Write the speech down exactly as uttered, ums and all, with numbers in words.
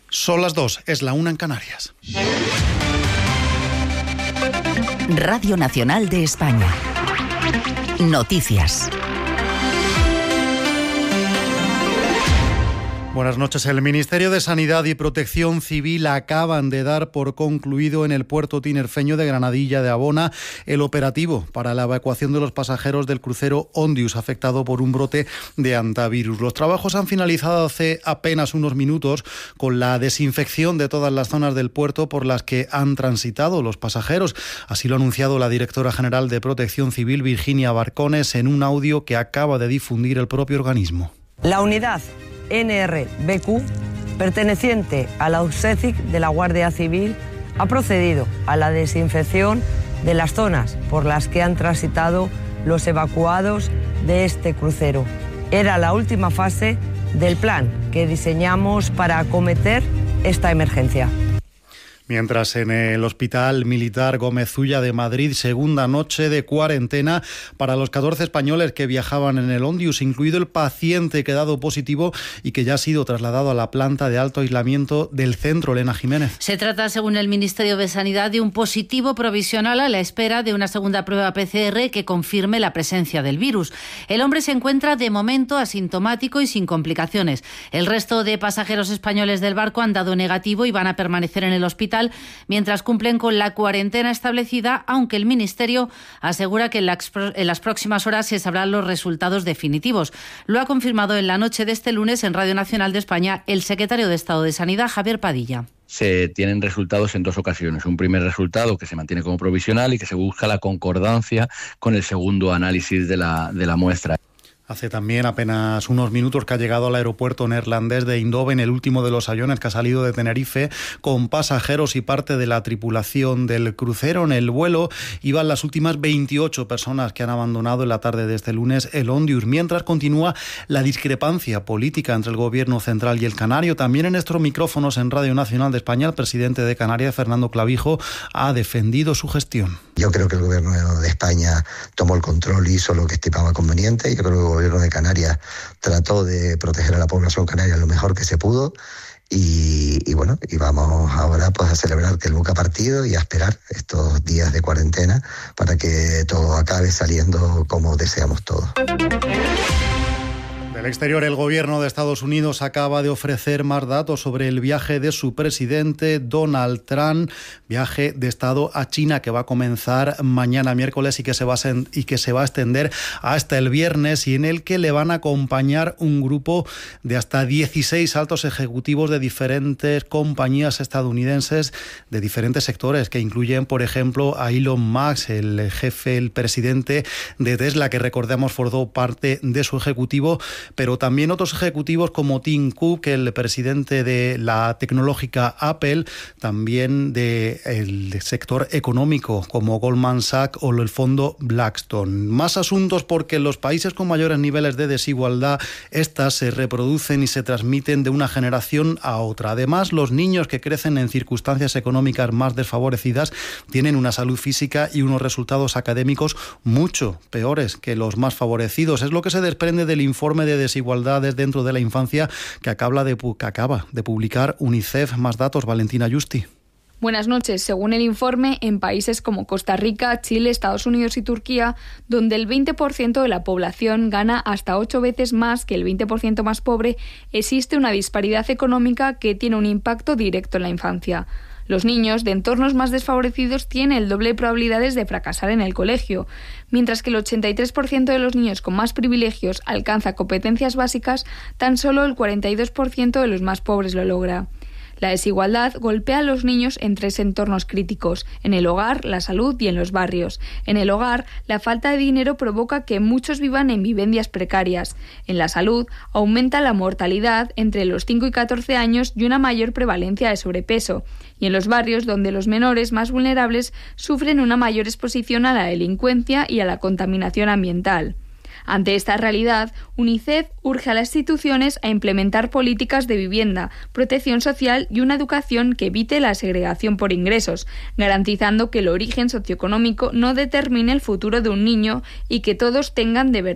Son las dos, es la una en Canarias. Radio Nacional de España. Noticias. Buenas noches. El Ministerio de Sanidad y Protección Civil acaban de dar por concluido en el puerto tinerfeño de Granadilla de Abona el operativo para la evacuación de los pasajeros del crucero Ondius afectado por un brote de hantavirus. Los trabajos han finalizado hace apenas unos minutos con la desinfección de todas las zonas del puerto por las que han transitado los pasajeros. Así lo ha anunciado la directora general de Protección Civil, Virginia Barcones, en un audio que acaba de difundir el propio organismo. La unidad N R B Q, perteneciente a la U S E C I C de la Guardia Civil, ha procedido a la desinfección de las zonas por las que han transitado los evacuados de este crucero. Era la última fase del plan que diseñamos para acometer esta emergencia. Mientras en el Hospital Militar Gómez Ulla de Madrid, segunda noche de cuarentena para los catorce españoles que viajaban en el Ondius, incluido el paciente que ha dado positivo y que ya ha sido trasladado a la planta de alto aislamiento del centro. Elena Jiménez. Se trata, según el Ministerio de Sanidad, de un positivo provisional a la espera de una segunda prueba P C R que confirme la presencia del virus. El hombre se encuentra de momento asintomático y sin complicaciones. El resto de pasajeros españoles del barco han dado negativo y van a permanecer en el hospital mientras cumplen con la cuarentena establecida, aunque el Ministerio asegura que en, la, en las próximas horas se sabrán los resultados definitivos. Lo ha confirmado en la noche de este lunes en Radio Nacional de España el secretario de Estado de Sanidad, Javier Padilla. Se tienen resultados en dos ocasiones. Un primer resultado que se mantiene como provisional y que se busca la concordancia con el segundo análisis de la, de la muestra. Hace también apenas unos minutos que ha llegado al aeropuerto neerlandés de Eindhoven el último de los aviones que ha salido de Tenerife con pasajeros y parte de la tripulación del crucero. En el vuelo iban las últimas veintiocho personas que han abandonado en la tarde de este lunes el Ondius, mientras continúa la discrepancia política entre el gobierno central y el canario. También en estos micrófonos en Radio Nacional de España, el presidente de Canarias, Fernando Clavijo, ha defendido su gestión. Yo creo que el gobierno de España tomó el control y hizo lo que estimaba conveniente. Yo creo que el gobierno de Canarias trató de proteger a la población canaria lo mejor que se pudo. Y, y bueno, y vamos ahora pues a celebrar que nunca ha partido y a esperar estos días de cuarentena para que todo acabe saliendo como deseamos todos. Del exterior, el gobierno de Estados Unidos acaba de ofrecer más datos sobre el viaje de su presidente Donald Trump, viaje de Estado a China que va a comenzar mañana miércoles y que se va a, y que se va a extender hasta el viernes, y en el que le van a acompañar un grupo de hasta dieciséis altos ejecutivos de diferentes compañías estadounidenses de diferentes sectores, que incluyen, por ejemplo, a Elon Musk, el jefe, el presidente de Tesla, que recordemos formó parte de su ejecutivo, pero también otros ejecutivos como Tim Cook, el presidente de la tecnológica Apple, también del sector económico como Goldman Sachs o el fondo Blackstone. Más asuntos, porque en los países con mayores niveles de desigualdad, estas se reproducen y se transmiten de una generación a otra. Además, los niños que crecen en circunstancias económicas más desfavorecidas tienen una salud física y unos resultados académicos mucho peores que los más favorecidos. Es lo que se desprende del informe de desigualdades dentro de la infancia que acaba de, que acaba de publicar UNICEF. Más datos, Valentina Yusti. Buenas noches. Según el informe, en países como Costa Rica, Chile, Estados Unidos y Turquía, donde el veinte por ciento de la población gana hasta ocho veces más que el veinte por ciento más pobre, existe una disparidad económica que tiene un impacto directo en la infancia. Los niños de entornos más desfavorecidos tienen el doble de probabilidades de fracasar en el colegio, mientras que el ochenta y tres por ciento de los niños con más privilegios alcanza competencias básicas, tan solo el cuarenta y dos por ciento de los más pobres lo logra. La desigualdad golpea a los niños en tres entornos críticos: en el hogar, la salud y en los barrios. En el hogar, la falta de dinero provoca que muchos vivan en viviendas precarias. En la salud, aumenta la mortalidad entre los cinco y catorce años y una mayor prevalencia de sobrepeso. Y en los barrios, donde los menores más vulnerables sufren una mayor exposición a la delincuencia y a la contaminación ambiental. Ante esta realidad, UNICEF urge a las instituciones a implementar políticas de vivienda, protección social y una educación que evite la segregación por ingresos, garantizando que el origen socioeconómico no determine el futuro de un niño y que todos tengan de verdad